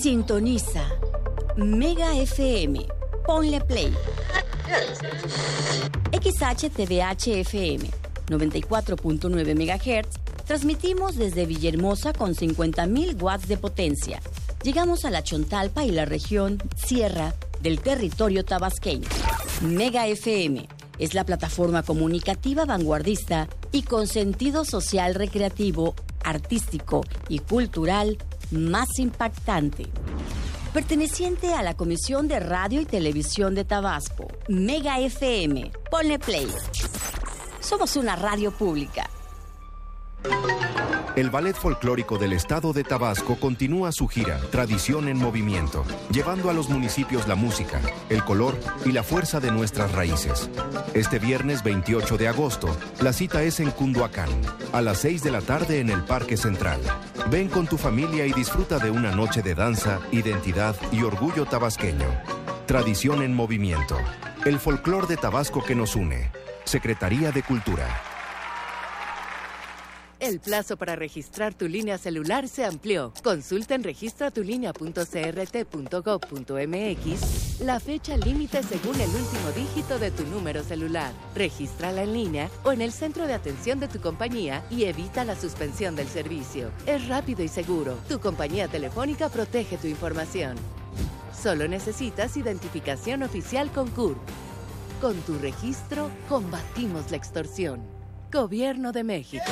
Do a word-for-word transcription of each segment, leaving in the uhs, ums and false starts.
Sintoniza Mega F M. Ponle play. X H T V H F M noventa y cuatro punto nueve megahertz. Transmitimos desde Villahermosa con cincuenta mil watts de potencia. Llegamos a la Chontalpa y la región Sierra del territorio tabasqueño. Mega F M es la plataforma comunicativa vanguardista y con sentido social, recreativo, artístico y cultural más impactante. Perteneciente a la Comisión de Radio y Televisión de Tabasco. Mega F M. Ponle play. Somos una radio pública. El Ballet Folclórico del Estado de Tabasco continúa su gira Tradición en Movimiento, llevando a los municipios la música, el color y la fuerza de nuestras raíces. Este viernes veintiocho de agosto, la cita es en Cunduacán, a las seis de la tarde en el Parque Central. Ven con tu familia y disfruta de una noche de danza, identidad y orgullo tabasqueño. Tradición en Movimiento, el folclor de Tabasco que nos une. Secretaría de Cultura. El plazo para registrar tu línea celular se amplió. Consulta en registra tu línea punto c r t punto gov punto m x la fecha límite según el último dígito de tu número celular. Regístrala en línea o en el centro de atención de tu compañía y evita la suspensión del servicio. Es rápido y seguro. Tu compañía telefónica protege tu información. Solo necesitas identificación oficial con C U R P. Con tu registro, combatimos la extorsión. Gobierno de México.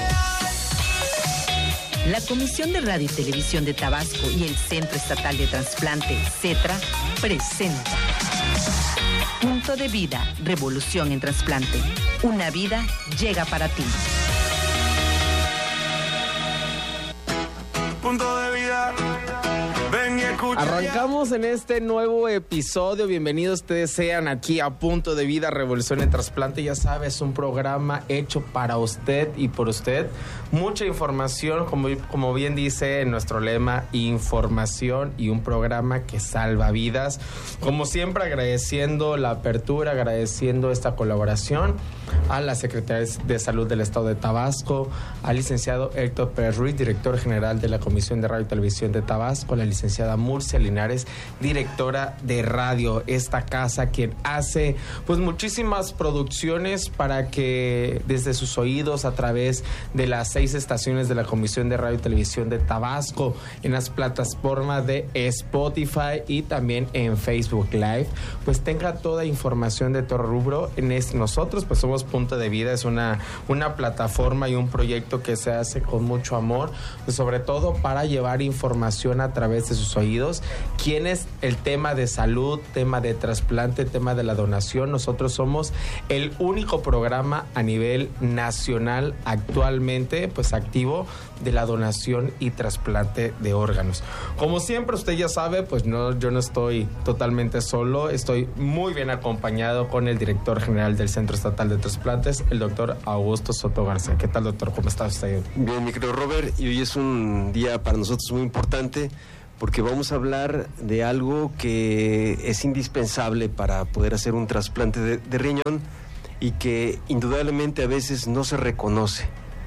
La Comisión de Radio y Televisión de Tabasco y el Centro Estatal de Trasplante, CETRA, presenta Punto de Vida, Revolución en Trasplante. Una vida llega para ti. Punto de Vida. Arrancamos en este nuevo episodio. Bienvenidos ustedes sean aquí a Punto de Vida, Revolución en Trasplante. Ya sabes, un programa hecho para usted y por usted. Mucha información, como, como bien dice nuestro lema, información y un programa que salva vidas. Como siempre, agradeciendo la apertura, agradeciendo esta colaboración a la Secretaría de Salud del Estado de Tabasco, al licenciado Héctor Pérez Ruiz, director general de la Comisión de Radio y Televisión de Tabasco, la licenciada Murcia Linares, directora de radio, esta casa quien hace pues muchísimas producciones para que desde sus oídos, a través de las seis estaciones de la Comisión de Radio y Televisión de Tabasco, en las plataformas de Spotify y también en Facebook Live, pues tenga toda información de todo rubro. En este, nosotros pues somos Punto de Vida, es una, una plataforma y un proyecto que se hace con mucho amor, pues sobre todo para llevar información a través de sus oídos. ¿Quién es el tema de salud, tema de trasplante, tema de la donación? Nosotros somos el único programa a nivel nacional actualmente pues activo de la donación y trasplante de órganos. Como siempre usted ya sabe, pues no, yo no estoy totalmente solo, estoy muy bien acompañado con el director general del Centro Estatal de Trasplantes, el doctor Augusto Soto García. ¿Qué tal, doctor? ¿Cómo está usted? Bien, mi querido Robert, y hoy es un día para nosotros muy importante porque vamos a hablar de algo que es indispensable para poder hacer un trasplante de, de riñón y que indudablemente a veces no se reconoce.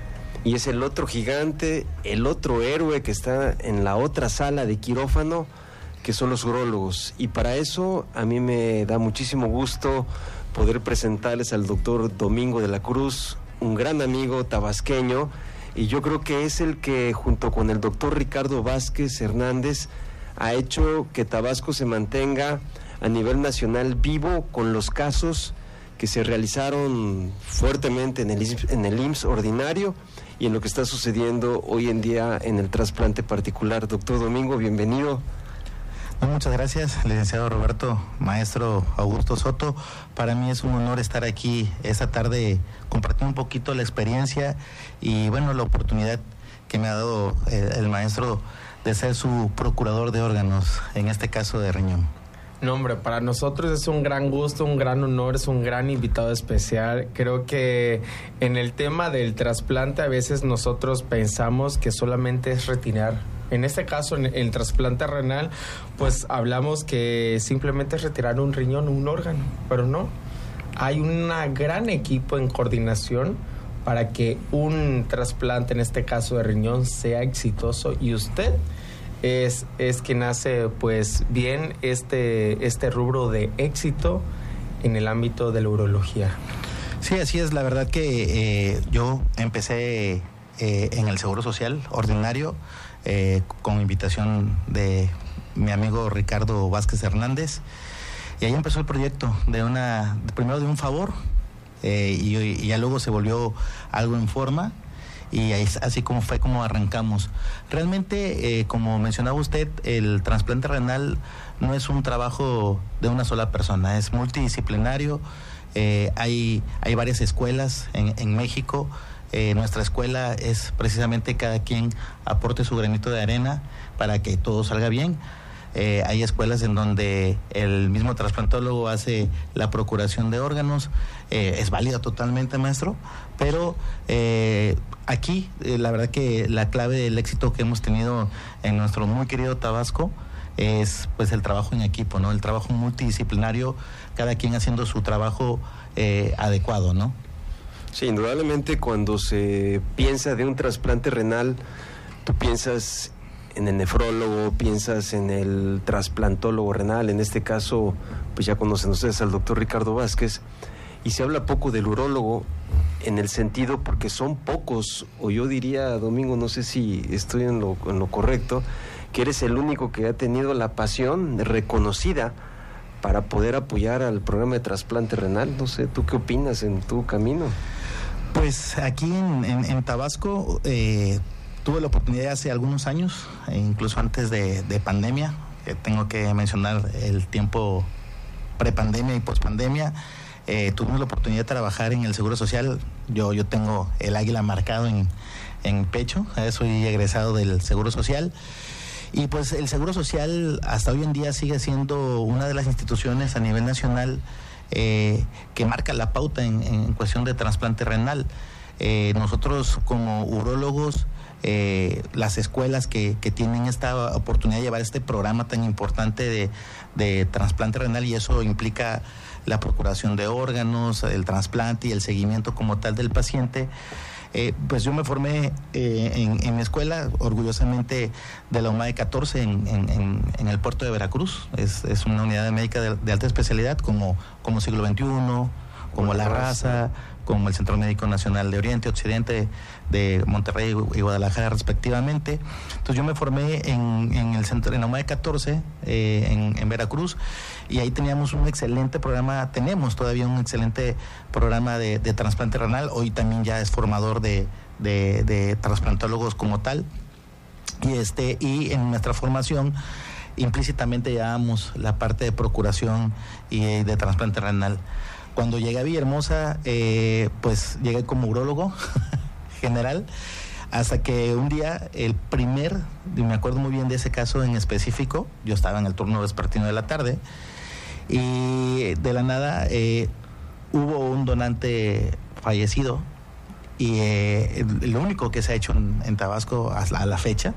Y es el otro gigante, el otro héroe que está en la otra sala de quirófano, que son los urólogos. Y para eso a mí me da muchísimo gusto poder presentarles al doctor Domingo de la Cruz, un gran amigo tabasqueño, y yo creo que es el que junto con el doctor Ricardo Vázquez Hernández ha hecho que Tabasco se mantenga a nivel nacional vivo con los casos que se realizaron fuertemente en el, en el I M S S ordinario y en lo que está sucediendo hoy en día en el trasplante particular. Doctor Domingo, bienvenido. Muchas gracias, licenciado Roberto, maestro Augusto Soto. Para mí es un honor estar aquí esta tarde compartiendo un poquito la experiencia y bueno, la oportunidad que me ha dado el, el maestro de ser su procurador de órganos, en este caso de riñón. No, hombre, para nosotros es un gran gusto, un gran honor, es un gran invitado especial. Creo que en el tema del trasplante a veces nosotros pensamos que solamente es retirar. En este caso, en el trasplante renal, pues hablamos que simplemente es retirar un riñón, un órgano, pero no. Hay un gran equipo en coordinación para que un trasplante, en este caso de riñón, sea exitoso y usted es, es que nace pues bien este, este rubro de éxito en el ámbito de la urología. Sí, así es. La verdad que eh, yo empecé eh, en el Seguro Social ordinario eh, con invitación de mi amigo Ricardo Vázquez Hernández, y ahí empezó el proyecto de una, primero de un favor, eh, y, y ya luego se volvió algo en forma, y ahí, así como fue como arrancamos. Realmente, eh, como mencionaba usted, el trasplante renal no es un trabajo de una sola persona, es multidisciplinario. Eh, hay, hay varias escuelas en, en México. Eh, nuestra escuela es precisamente cada quien aporte su granito de arena para que todo salga bien. Eh, hay escuelas en donde el mismo trasplantólogo hace la procuración de órganos, eh, es válida totalmente, maestro, pero eh, aquí eh, la verdad que la clave del éxito que hemos tenido en nuestro muy querido Tabasco es pues el trabajo en equipo, ¿no? El trabajo multidisciplinario, cada quien haciendo su trabajo eh, adecuado, ¿no? Sí, indudablemente cuando se piensa de un trasplante renal, tú piensas en el nefrólogo, piensas en el trasplantólogo renal, en este caso, pues ya conocen ustedes al doctor Ricardo Vázquez, y se habla poco del urólogo en el sentido porque son pocos, o yo diría, Domingo, no sé si estoy en lo, en lo correcto, que eres el único que ha tenido la pasión reconocida para poder apoyar al programa de trasplante renal. No sé, ¿tú qué opinas en tu camino? Pues aquí en, en, en Tabasco eh, tuve la oportunidad hace algunos años, e incluso antes de, de pandemia, eh, tengo que mencionar el tiempo prepandemia y pospandemia, eh, tuvimos la oportunidad de trabajar en el Seguro Social. Yo, yo tengo el águila marcado en, en pecho, eh, soy egresado del Seguro Social. Y pues el Seguro Social hasta hoy en día sigue siendo una de las instituciones a nivel nacional eh, que marca la pauta en, en cuestión de trasplante renal. Eh, nosotros como urólogos, eh, las escuelas que, que tienen esta oportunidad de llevar este programa tan importante de, de trasplante renal, y eso implica la procuración de órganos, el trasplante y el seguimiento como tal del paciente. Eh, pues yo me formé eh, en, en mi escuela, orgullosamente de la UMAE catorce en, en, en el puerto de Veracruz. Es, es una unidad médica de, de alta especialidad como, como Siglo veintiuno, como La Raza, como el Centro Médico Nacional de Oriente, Occidente, de Monterrey y Guadalajara respectivamente. Entonces yo me formé en, en el centro, en la UMAE catorce, eh, en, en Veracruz, y ahí teníamos un excelente programa, tenemos todavía un excelente programa de, de trasplante renal. Hoy también ya es formador de, de, de trasplantólogos como tal, y este y en nuestra formación implícitamente llevábamos la parte de procuración y de trasplante renal. Cuando llegué a Villahermosa, eh, pues llegué como urólogo general, hasta que un día el primer, y me acuerdo muy bien de ese caso en específico, yo estaba en el turno vespertino de la tarde, y de la nada eh, hubo un donante fallecido, y eh, lo único que se ha hecho en, en Tabasco a la fecha.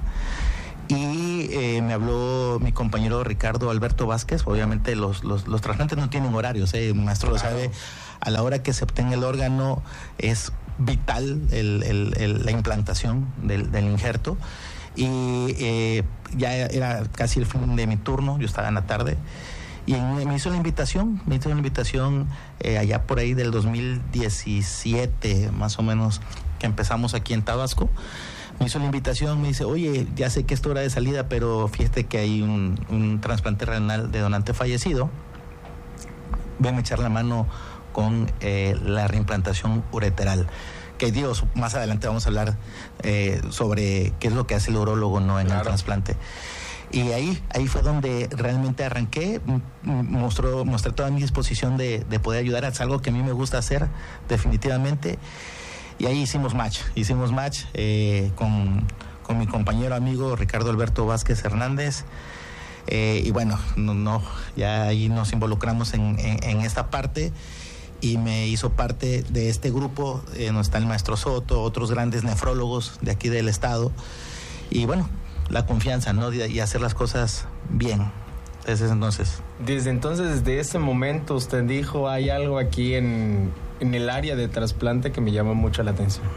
Y eh, me habló mi compañero Ricardo Alberto Vázquez. Obviamente los, los, los trasplantes no tienen horarios, ¿eh? El maestro lo sabe. A la hora que se obtenga el órgano es vital el, el, el, la implantación del, del injerto. Y eh, ya era casi el fin de mi turno, yo estaba en la tarde. Y en, me hizo la invitación, me hizo la invitación eh, allá por ahí del dos mil diecisiete, más o menos, que empezamos aquí en Tabasco. Me hizo la invitación, me dice, oye, ya sé que es tu hora de salida, pero fíjate que hay un, un trasplante renal de donante fallecido. Ven a echar la mano con eh, la reimplantación ureteral. Que Dios, más adelante vamos a hablar eh, sobre qué es lo que hace el urólogo, ¿no?, en claro. el trasplante. Y ahí, ahí fue donde realmente arranqué, mostró, mostré toda mi disposición de, de poder ayudar. Es algo que a mí me gusta hacer, definitivamente. Y ahí hicimos match, hicimos match eh, con, con mi compañero amigo Ricardo Alberto Vázquez Hernández. Eh, y bueno, no, no, ya ahí nos involucramos en, en, en esta parte, y me hizo parte de este grupo, eh, donde está el maestro Soto, otros grandes nefrólogos de aquí del estado. Y bueno, la confianza, ¿no?, y hacer las cosas bien. Desde entonces. Desde entonces, desde ese momento, usted dijo, hay algo aquí en, en el área de trasplante que me llama mucho la atención.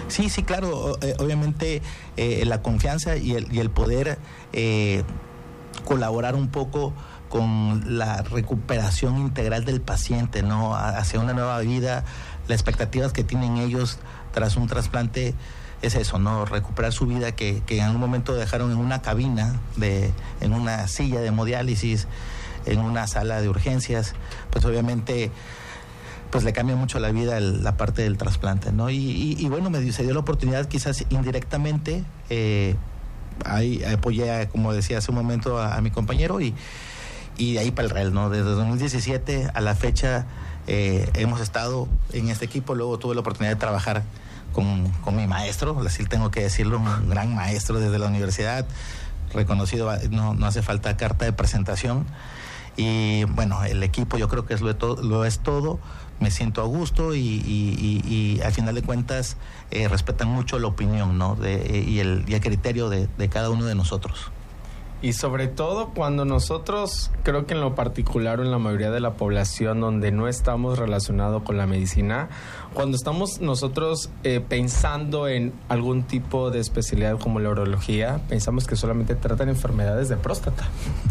Sí, sí, claro, eh, obviamente eh, la confianza y el, y el poder eh, colaborar un poco con la recuperación integral del paciente, ¿no? Hacia una nueva vida, las expectativas que tienen ellos tras un trasplante es eso, ¿no? Recuperar su vida que, que en algún momento dejaron en una cabina, de, en una silla de hemodiálisis, en una sala de urgencias, pues obviamente pues le cambia mucho la vida el, la parte del trasplante, ¿no? Y, y, y bueno, me se dio la oportunidad quizás indirectamente, eh, ahí apoyé, como decía hace un momento, a, a mi compañero y, y de ahí para el real, ¿no? Desde dos mil diecisiete a la fecha eh, hemos estado en este equipo, luego tuve la oportunidad de trabajar con, con mi maestro, así tengo que decirlo, un gran maestro desde la universidad, reconocido, no, no hace falta carta de presentación. Y bueno, el equipo yo creo que es lo, de to- lo es todo, me siento a gusto y, y, y, y al final de cuentas eh, respetan mucho la opinión, ¿no? De, y, el, y el criterio de, de cada uno de nosotros. Y sobre todo cuando nosotros, creo que en lo particular o en la mayoría de la población donde no estamos relacionados con la medicina, cuando estamos nosotros eh, pensando en algún tipo de especialidad como la urología, pensamos que solamente tratan enfermedades de próstata.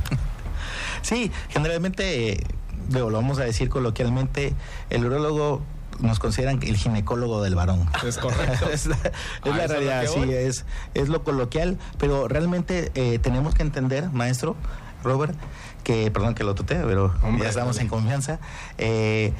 Sí, generalmente, eh, lo vamos a decir coloquialmente, el urólogo nos consideran el ginecólogo del varón. Es correcto. es la, es ah, la realidad, sí, es, es lo coloquial, pero realmente eh, tenemos que entender, maestro Robert, que, perdón que lo tutee, pero Hombre, ya estamos dale. en confianza, eh,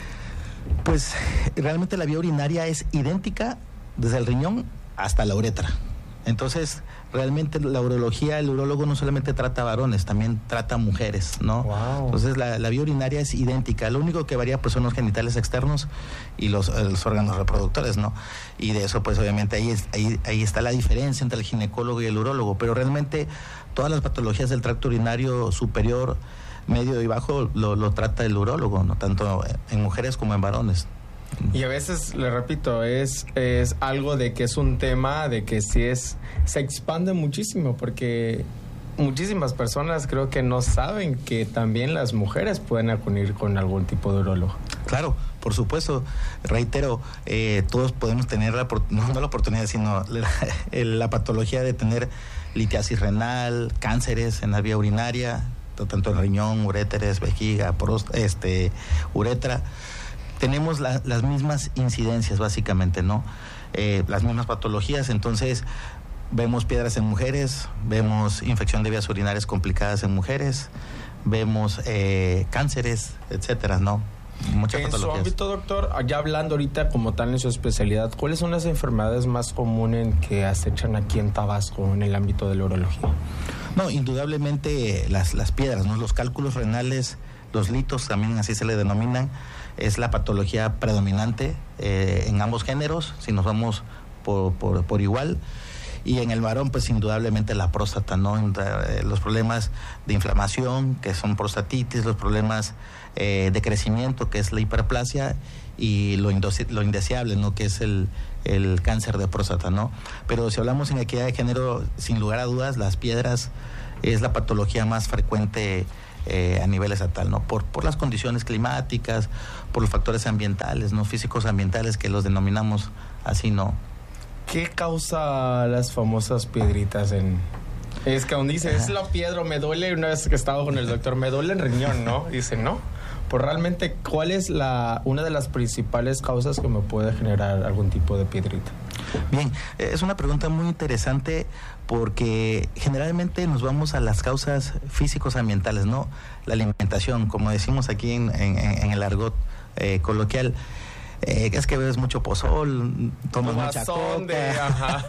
pues realmente la vía urinaria es idéntica desde el riñón hasta la uretra. Entonces, realmente la urología, el urólogo no solamente trata varones, también trata mujeres, ¿no? Wow. Entonces, la, la vía urinaria es idéntica. Lo único que varía, pues, son los genitales externos y los, los órganos reproductores, ¿no? Y de eso, pues, obviamente, ahí, es, ahí, ahí está la diferencia entre el ginecólogo y el urólogo. Pero realmente, todas las patologías del tracto urinario superior, medio y bajo, lo, lo trata el urólogo, ¿no? Tanto en mujeres como en varones. Y a veces, le repito, es, es algo de que es un tema de que sí es, se expande muchísimo, porque muchísimas personas creo que no saben que también las mujeres pueden acudir con algún tipo de urólogo. Claro, por supuesto, reitero, eh, todos podemos tener, la, no, no la oportunidad, sino la, la patología de tener litiasis renal, cánceres en la vía urinaria, tanto en riñón, uréteres, vejiga, prost, este, uretra. Tenemos la, las mismas incidencias, básicamente, ¿no? Eh, las mismas patologías, entonces vemos piedras en mujeres, vemos infección de vías urinarias complicadas en mujeres, vemos eh, cánceres, etcétera, ¿no? Muchas en patologías. su ámbito, doctor, ya hablando ahorita como tal en su especialidad, ¿cuáles son las enfermedades más comunes que acechan aquí en Tabasco en el ámbito de la urología? No, indudablemente las, las piedras, ¿no? Los cálculos renales, los litos, también así se le denominan, es la patología predominante eh, en ambos géneros, si nos vamos por, por, por igual. Y en el varón, pues indudablemente la próstata, ¿no? Los problemas de inflamación, que son prostatitis, los problemas eh, de crecimiento, que es la hiperplasia, y lo, indoci- lo indeseable, ¿no? Que es el, el cáncer de próstata, ¿no? Pero si hablamos en equidad de género, sin lugar a dudas, las piedras es la patología más frecuente Eh, a nivel estatal, ¿no? Por, por las condiciones climáticas, por los factores ambientales, ¿no? Físicos ambientales, que los denominamos así, ¿no? ¿Qué causa las famosas piedritas en...? Es que donde dice, es la piedra, me duele, una vez que estaba con el doctor, me duele el riñón, ¿no? Dice, no. Pues realmente, ¿cuál es la una de las principales causas que me puede generar algún tipo de piedrita? Bien, es una pregunta muy interesante porque generalmente nos vamos a las causas físicos ambientales, ¿no? La alimentación, como decimos aquí en, en, en el argot eh, coloquial, eh, es que bebes mucho pozol, tomas mucha coca. De, ajá.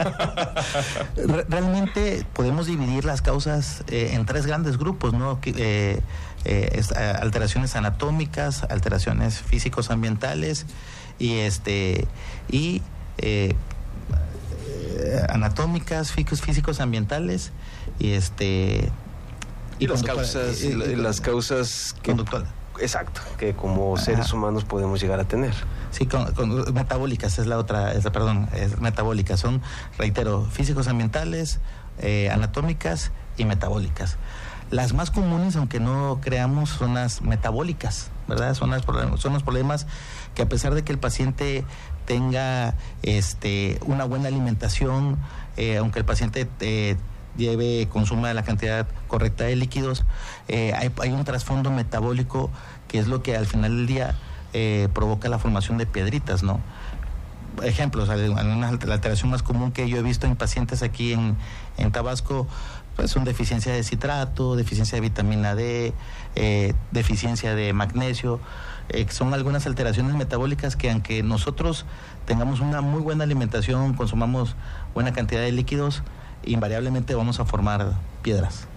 Realmente podemos dividir las causas eh, en tres grandes grupos, ¿no? Eh, eh, es, alteraciones anatómicas, alteraciones físicos ambientales y este y eh, anatómicas, físicos, físicos ambientales y este y, y las causas y, y, las causas que, conductuales. Exacto, que como seres Ajá. humanos podemos llegar a tener. Sí, con, con, metabólicas es la otra, es, perdón, es metabólicas, son, reitero, físicos ambientales, eh, anatómicas y metabólicas. Las más comunes, aunque no creamos, son las metabólicas, ¿verdad? Son, las, son los problemas que a pesar de que el paciente tenga este, una buena alimentación, eh, aunque el paciente eh, lleve, consuma la cantidad correcta de líquidos, eh, hay, hay un trasfondo metabólico que es lo que al final del día eh, provoca la formación de piedritas, ¿no? Ejemplos, la alteración más común que yo he visto en pacientes aquí en, en Tabasco, pues son deficiencia de citrato, deficiencia de vitamina D, eh, deficiencia de magnesio, eh, son algunas alteraciones metabólicas que aunque nosotros tengamos una muy buena alimentación, consumamos buena cantidad de líquidos, invariablemente vamos a formar piedras.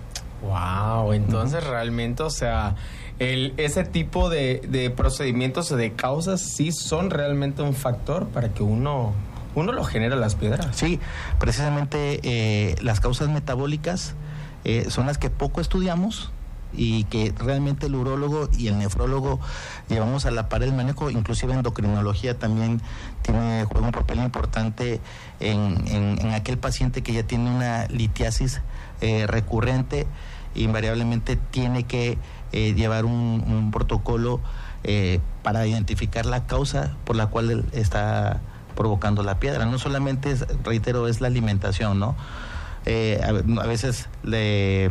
Wow, entonces uh-huh. realmente, o sea, el, ese tipo de, de procedimientos o de causas sí son realmente un factor para que uno, uno lo genere las piedras. Sí, precisamente eh, las causas metabólicas eh, son las que poco estudiamos y que realmente el urólogo y el nefrólogo llevamos a la par del manejo. Inclusive endocrinología también tiene, juega un papel importante en, en, en aquel paciente que ya tiene una litiasis eh, recurrente, invariablemente tiene que eh, llevar un, un protocolo eh, para identificar la causa por la cual él está provocando la piedra. No solamente es, reitero, es la alimentación, ¿no? Eh, a, a veces le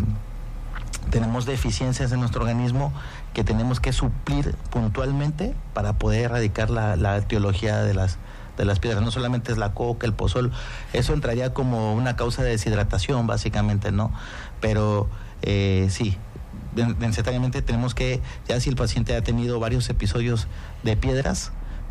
tenemos deficiencias en nuestro organismo que tenemos que suplir puntualmente para poder erradicar la, la etiología de las de las piedras. No solamente es la coca, el pozol, eso entraría como una causa de deshidratación básicamente, ¿no? Pero eh, sí, necesariamente tenemos que, ya si el paciente ha tenido varios episodios de piedras,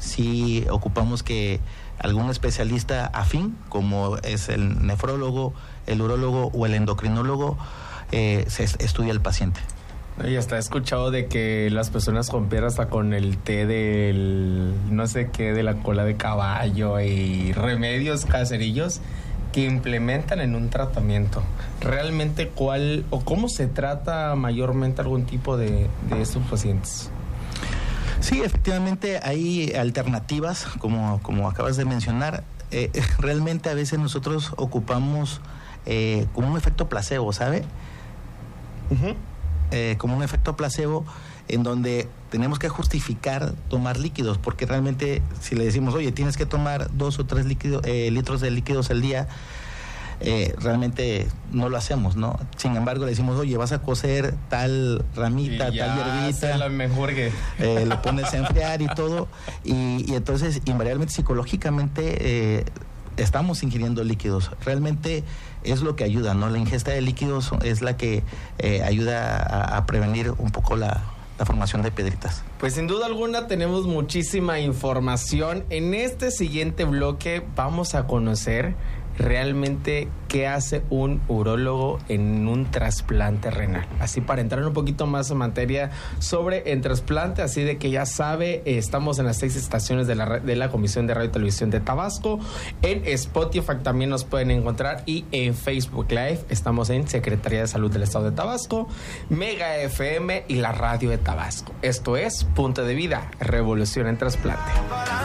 sí ocupamos que algún especialista afín, como es el nefrólogo, el urólogo o el endocrinólogo, eh, se estudia el paciente. Y hasta he escuchado de que las personas con piedras hasta con el té del no sé qué, de la cola de caballo y remedios caserillos que implementan en un tratamiento. ¿Realmente cuál o cómo se trata mayormente algún tipo de, de estos pacientes? Sí, efectivamente hay alternativas, como, como acabas de mencionar. Eh, realmente a veces nosotros ocupamos eh, como un efecto placebo, ¿sabe? Uh-huh. Eh, como un efecto placebo en donde tenemos que justificar tomar líquidos, porque realmente si le decimos, oye, tienes que tomar dos o tres líquidos, eh, litros de líquidos al día, eh, realmente no lo hacemos, ¿no? Sin embargo, le decimos, oye, vas a cocer tal ramita, y tal hierbita, la mejor que... eh, lo pones a enfriar y todo, y, y entonces invariablemente psicológicamente eh, estamos ingiriendo líquidos. Realmente es lo que ayuda, ¿no? La ingesta de líquidos es la que eh, ayuda a, a prevenir un poco la, la formación de piedritas. Pues sin duda alguna tenemos muchísima información. En este siguiente bloque vamos a conocer realmente qué hace un urólogo en un trasplante renal. Así para entrar un poquito más en materia sobre el trasplante, así de que ya sabe, estamos en las seis estaciones de la, de la Comisión de Radio y Televisión de Tabasco. En Spotify también nos pueden encontrar y en Facebook Live estamos en Secretaría de Salud del Estado de Tabasco, Mega F M y la Radio de Tabasco. Esto es Punto de Vida, Revolución en Trasplante.